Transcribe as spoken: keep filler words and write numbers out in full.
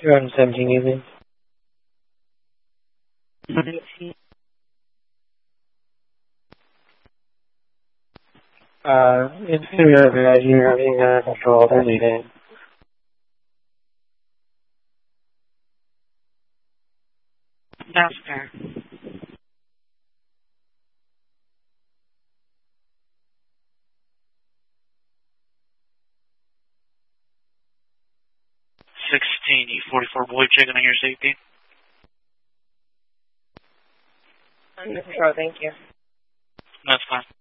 You're on seventeen evening. Uh, it's going to be over as you're having uh, control. They're leaving. That's fair. sixteen E forty-four Boyd, checking on your safety. Under control, thank you. That's fine.